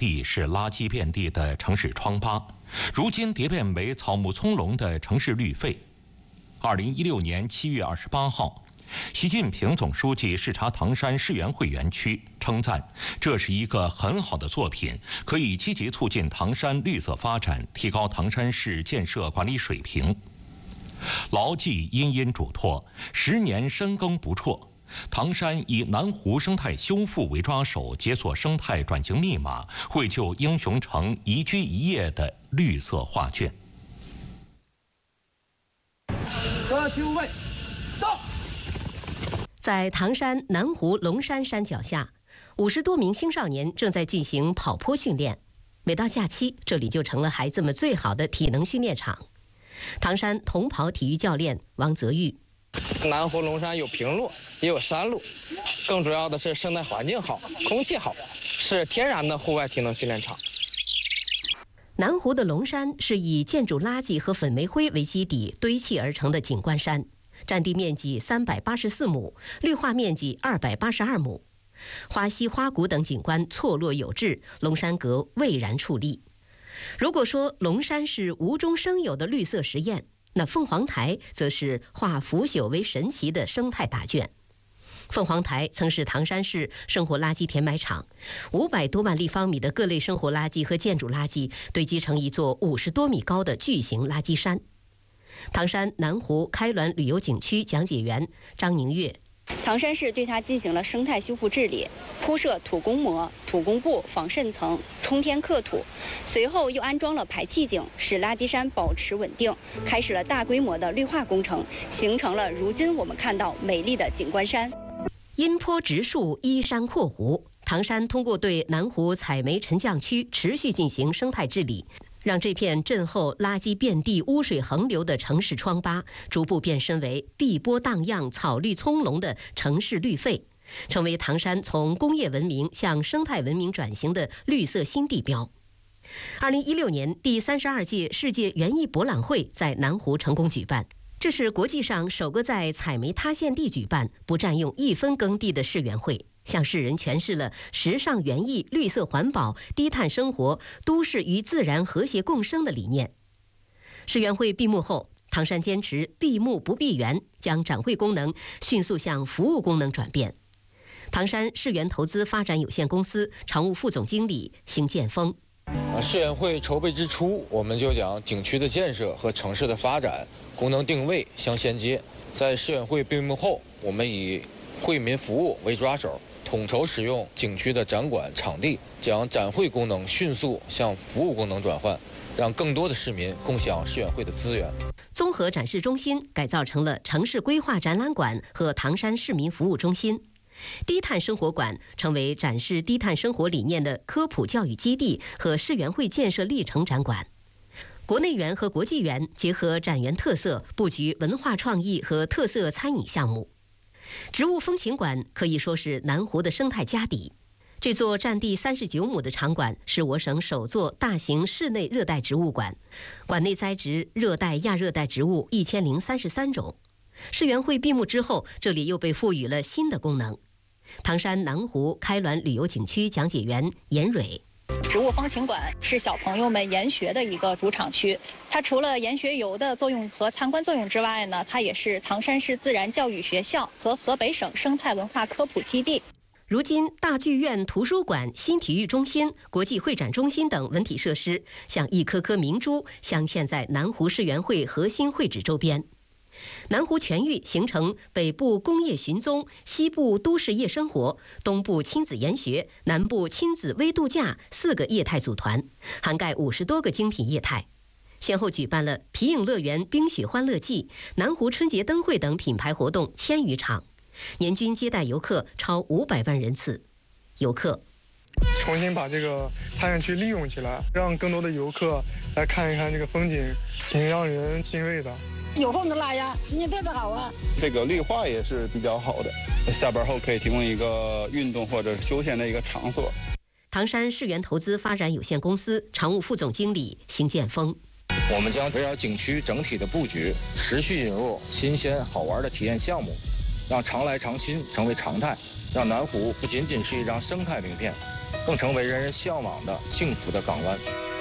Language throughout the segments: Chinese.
地是垃圾遍地的城市疮疤，如今蝶变为草木葱茏的城市绿肺。2016年7月28号，习近平总书记视察唐山世园会园区，称赞这是一个很好的作品，可以积极促进唐山绿色发展，提高唐山市建设管理水平。牢记殷殷嘱托，10年深耕不辍。唐山以南湖生态修复为抓手，解锁生态转型密码，绘就英雄城宜居宜业的绿色画卷。 各就位，到。 在唐山南湖龙山山脚下，50多名青少年正在进行跑坡训练。每到假期，这里就成了孩子们最好的体能训练场。唐山同跑体育教练王泽玉。 南湖龙山有平路，也有山路，更主要的是生态环境好，空气好，是天然的户外体能训练场。 南湖的龙山是以建筑垃圾和粉煤灰为基底堆砌而成的景观山，占地面积384亩，绿化面积282亩，花溪花谷等景观错落有致，龙山阁蔚然矗立。如果说龙山是无中生有的绿色实验，那凤凰台则是化腐朽为神奇的生态答卷。凤凰台曾是唐山市生活垃圾填埋场，500多万立方米的各类生活垃圾和建筑垃圾堆积成一座50多米高的巨型垃圾山。唐山南湖开滦旅游景区讲解员张宁月。 唐山市对它进行了生态修复治理，铺设土工膜、土工布、防渗层、冲天刻土，随后又安装了排气井，使垃圾山保持稳定，开始了大规模的绿化工程，形成了如今我们看到美丽的景观山。 阴坡植树，依山扩湖，唐山通过对南湖采煤沉降区持续进行生态治理，让这片震后垃圾遍地、污水横流的城市疮疤，逐步变身为碧波荡漾、草绿葱茏的城市绿肺，成为唐山从工业文明向生态文明转型的绿色新地标。2016年第32届世界园艺博览会在南湖成功举办，这是国际上首个在采煤塌陷地举办、不占用1分耕地的世园会，向世人诠释了时尚园艺、绿色环保、低碳生活、都市与自然和谐共生的理念。世园会闭幕后，唐山坚持闭幕不闭园，将展会功能迅速向服务功能转变。唐山世园投资发展有限公司常务副总经理邢建峰。 世园会筹备之初，我们就将景区的建设和城市的发展功能定位相衔接。在世园会闭幕后，我们以惠民服务为抓手，统筹使用景区的展馆场地，将展会功能迅速向服务功能转换，让更多的市民共享世园会的资源。 综合展示中心改造成了城市规划展览馆和唐山市民服务中心。低碳生活馆成为展示低碳生活理念的科普教育基地和世园会建设历程展馆。国内园和国际园结合展园特色，布局文化创意和特色餐饮项目。植物风情馆可以说是南湖的生态家底。这座占地39亩的场馆是我省首座大型室内热带植物馆，馆内栽植热带、亚热带植物1033种。世园会闭幕之后，这里又被赋予了新的功能。唐山南湖开滦旅游景区讲解员严蕊。 植物风情馆是小朋友们研学的一个主场区，它除了研学游的作用和参观作用之外呢，它也是唐山市自然教育学校和河北省生态文化科普基地。 如今，大剧院、图书馆、新体育中心、国际会展中心等文体设施，像一颗颗明珠镶嵌在南湖世园会核心会址周边。南湖全域形成北部工业寻踪、西部都市夜生活、东部亲子研学、南部亲子微度假4个业态组团，涵盖50多个精品业态，先后举办了皮影乐园冰雪欢乐季、南湖春节灯会等品牌活动1000余场，年均接待游客超500万人次。游客重新把这个探险区利用起来，让更多的游客来看一看这个风景，挺让人欣慰的。 有空就来呀，心情特别好啊。 这个绿化也是比较好的，下班后可以提供一个运动或者休闲的一个场所。 唐山世园投资发展有限公司常务副总经理邢建峰。 我们将围绕景区整体的布局，持续引入新鲜好玩的体验项目， 让常来常新成为常态，让南湖不仅仅是一张生态名片，更成为人人向往的幸福的港湾。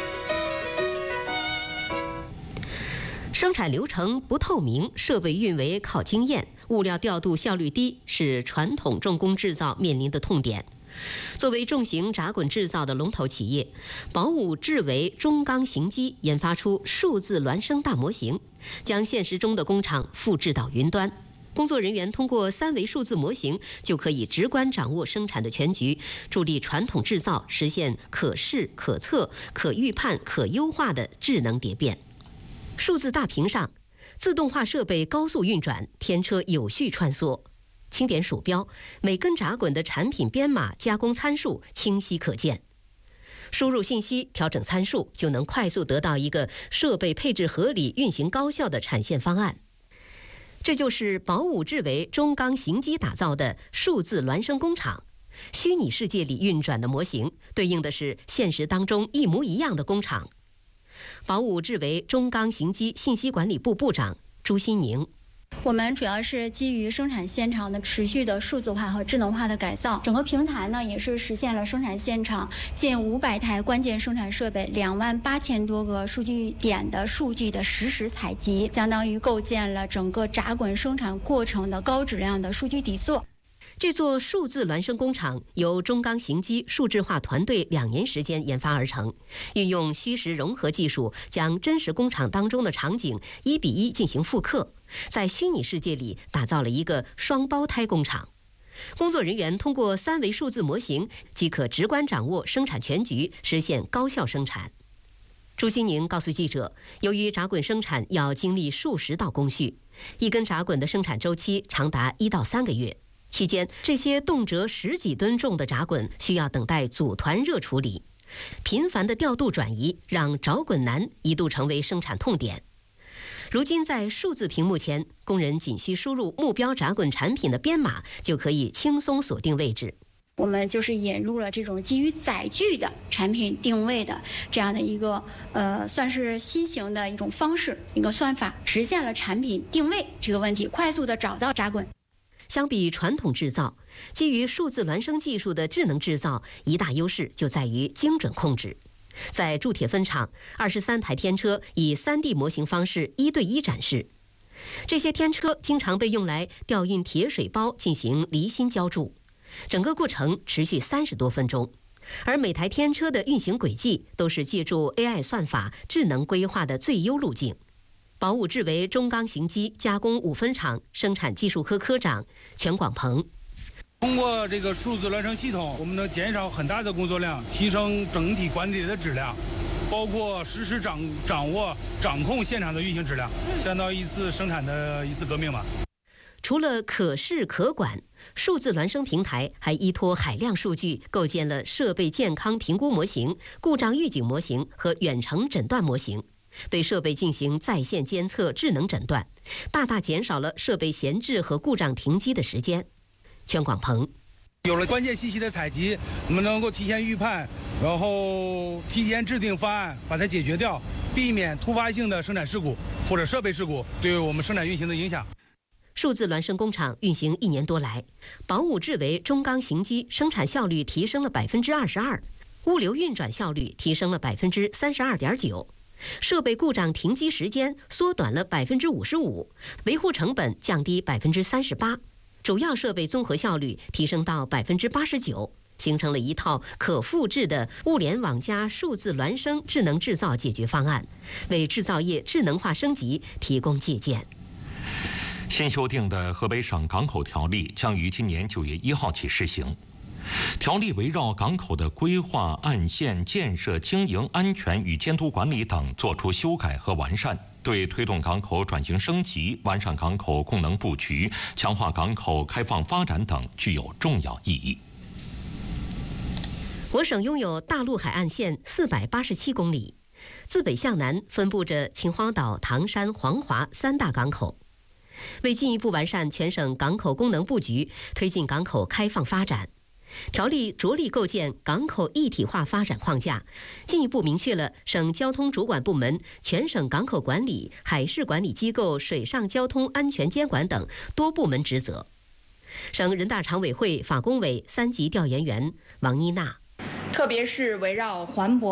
生产流程不透明，设备运维靠经验，物料调度效率低，是传统重工制造面临的痛点。作为重型闸滚制造的龙头企业，宝武智维中钢型机研发出数字孪生大模型，将现实中的工厂复制到云端。工作人员通过3维数字模型，就可以直观掌握生产的全局，助力传统制造实现可视、可测、可预判、可优化的智能蝶变。数字大屏上，自动化设备高速运转，天车有序穿梭。轻点鼠标，每根闸滚的产品编码、加工参数清晰可见。输入信息，调整参数，就能快速得到一个设备配置合理、运行高效的产线方案。这就是宝武智维中钢型机打造的数字孪生工厂。虚拟世界里运转的模型，对应的是现实当中一模一样的工厂。宝武智维中钢型机信息管理部部长朱新宁。 我们主要是基于生产现场的持续的数字化和智能化的改造，整个平台呢也是实现了生产现场近500台关键生产设备、28000多个数据点的数据的实时采集，相当于构建了整个闸滚生产过程的高质量的数据底座。 这座数字孪生工厂由中钢型机数字化团队2年时间研发而成，运用虚实融合技术，将真实工厂当中的场景1:1进行复刻，在虚拟世界里打造了一个双胞胎工厂。工作人员通过3维数字模型，即可直观掌握生产全局，实现高效生产。朱新宁告诉记者，由于闸滚生产要经历数十道工序，一根闸滚的生产周期长达1到3个月。期间，这些动辄10几吨重的闸滚需要等待组团热处理，频繁的调度转移让着滚难一度成为生产痛点。如今在数字屏幕前，工人仅需输入目标闸滚产品的编码，就可以轻松锁定位置。 我们就是引入了这种基于载具的产品定位的这样的一个算是新型的一种方式，一个算法，实现了产品定位这个问题，快速的找到闸滚。 相比传统制造，基于数字孪生技术的智能制造一大优势就在于精准控制。在铸铁分厂，23台天车以3D 模型方式1对1展示。这些天车经常被用来吊运铁水包进行离心浇铸，整个过程持续30多分钟。而每台天车的运行轨迹都是借助 AI 算法智能规划的最优路径。宝武智维中钢型机加工5分厂生产技术科科长全广鹏。 通过这个数字孪生系统，我们能减少很大的工作量，提升整体管理的质量，包括实时掌握掌控现场的运行质量，相当于一次生产的一次革命吧。 除了可视可管，数字孪生平台还依托海量数据，构建了设备健康评估模型、故障预警模型和远程诊断模型，对设备进行在线监测、智能诊断，大大减少了设备闲置和故障停机的时间。全广鹏。 有了关键信息的采集，我们能够提前预判，然后提前制定方案，把它解决掉，避免突发性的生产事故或者设备事故对我们生产运行的影响。 数字孪生工厂运行1年多来，宝武智维中钢型机生产效率提升了22%，物流运转效率提升了32.9%，设备故障停机时间缩短了55%，维护成本降低38%。主要设备综合效率提升到89%，形成了一套可复制的物联网加数字孪生智能制造解决方案，为制造业智能化升级提供借鉴。 新修订的河北省港口条例将于今年9月1号起施行。条例围绕港口的规划、岸线建设、经营、安全与监督管理等作出修改和完善，对推动港口转型升级、完善港口功能布局、强化港口开放发展等具有重要意义。 我省拥有大陆海岸线487公里，自北向南分布着秦皇岛、唐山、黄华3大港口。为进一步完善全省港口功能布局，推进港口开放发展，条例着力构建港口一体化发展框架，进一步明确了省交通主管部门、全省港口管理、海事管理机构、水上交通安全监管等多部门职责。 省人大常委会法工委3级调研员王妮娜。 特别是围绕环博